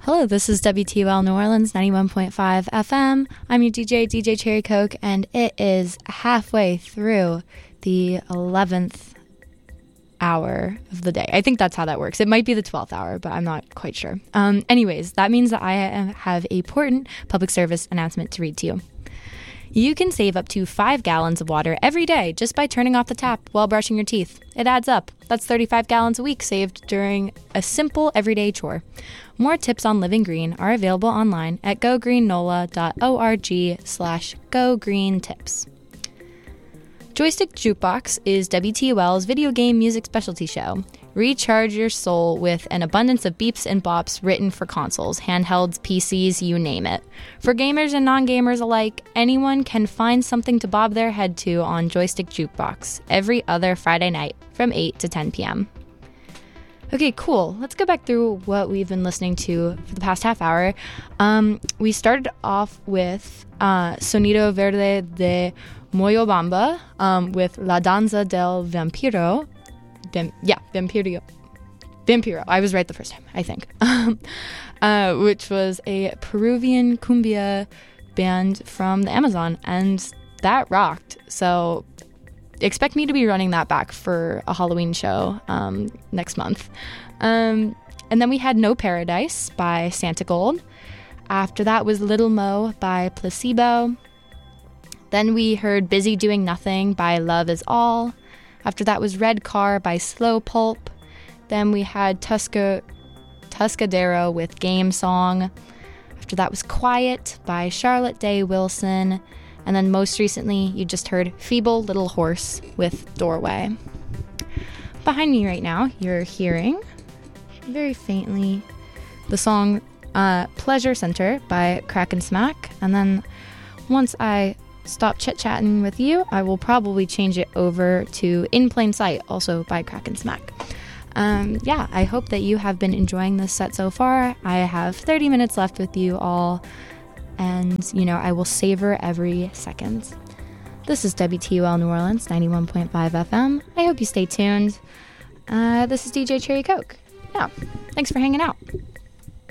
Hello, this is WTUL New Orleans 91.5 FM. I'm your DJ Cherry Coke, and it is halfway through the 11th hour of the day. I think that's how that works. It might be the 12th hour, but I'm not quite sure. Anyways, that means that I have a important public service announcement to read to you. You can save up to 5 gallons of water every day just by turning off the tap while brushing your teeth. It adds up. That's 35 gallons a week saved during a simple everyday chore. More tips on living green are available online at gogreennola.org/gogreentips. Joystick Jukebox is WTUL's video game music specialty show. Recharge your soul with an abundance of beeps and bops written for consoles, handhelds, PCs, you name it. For gamers and non-gamers alike, anyone can find something to bob their head to on Joystick Jukebox every other Friday night from 8 to 10 p.m. Okay, cool. Let's go back through what we've been listening to for the past half hour. We started off with Sonido Verde de Moyobamba with La Danza del Vampiro. Vampiro. I was right the first time, I think. Which was a Peruvian cumbia band from the Amazon, and that rocked. So expect me to be running that back for a Halloween show next month. And then we had No Paradise by Santa Gold. After that was Little Mo by Placebo. Then we heard Busy Doing Nothing by Love Is All. After that was Red Car by Slow Pulp. Then we had Tuscadero with Game Song. After that was Quiet by Charlotte Day Wilson. And then most recently, you just heard Feeble Little Horse with Doorway. Behind me right now, you're hearing, very faintly, the song Pleasure Center by Crack and Smack. And then once I stop chit-chatting with you, I will probably change it over to In Plain Sight, also by Crack and Smack. I hope that you have been enjoying this set so far. I have 30 minutes left with you all, and, I will savor every second. This is WTUL New Orleans, 91.5 FM. I hope you stay tuned. This is DJ Cherry Coke. Yeah, thanks for hanging out.